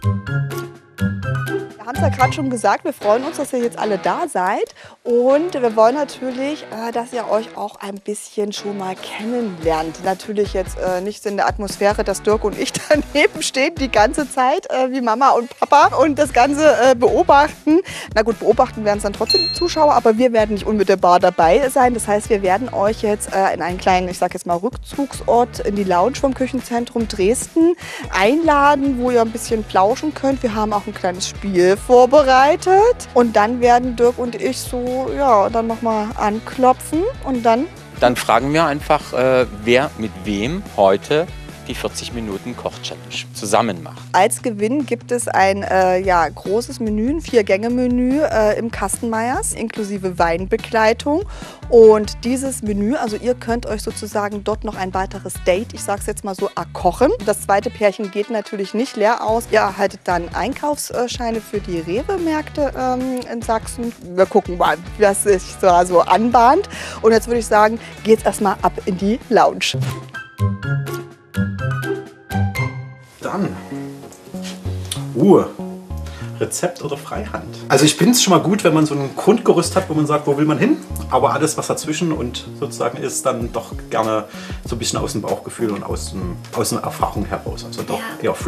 Wir haben es ja gerade schon gesagt, wir freuen uns, dass ihr jetzt alle da seid. Und wir wollen natürlich, dass ihr euch auch ein bisschen schon mal kennenlernt. Natürlich jetzt nicht in der Atmosphäre, dass Dirk und ich daneben stehen die ganze Zeit, wie Mama und Papa, und das Ganze beobachten. Na gut, beobachten werden es dann trotzdem die Zuschauer, aber wir werden nicht unmittelbar dabei sein. Das heißt, wir werden euch jetzt in einen kleinen, ich sag jetzt mal, Rückzugsort in die Lounge vom Küchenzentrum Dresden einladen, wo ihr ein bisschen plauschen könnt. Wir haben auch ein kleines Spiel vorbereitet. Und dann werden Dirk und ich so, ja, dann nochmal anklopfen und dann... Dann fragen wir einfach, wer mit wem heute die 40 Minuten Koch-Challenge zusammen macht. Als Gewinn gibt es ein großes Menü, ein 4-Gänge-Menü im Kastenmeyers, inklusive Weinbegleitung. Und dieses Menü, also ihr könnt euch sozusagen dort noch ein weiteres Date, ich sage es jetzt mal so, erkochen. Das zweite Pärchen geht natürlich nicht leer aus. Ihr erhaltet dann Einkaufsscheine für die Rewe-Märkte in Sachsen. Wir gucken mal, was sich da so anbahnt. Und jetzt würde ich sagen, geht's erstmal ab in die Lounge. Dann. Rezept oder Freihand? Also ich finde es schon mal gut, wenn man so ein Grundgerüst hat, wo man sagt, wo will man hin. Aber alles, was dazwischen und sozusagen ist, dann doch gerne so ein bisschen aus dem Bauchgefühl und aus der Erfahrung heraus. Also doch eher Freehand.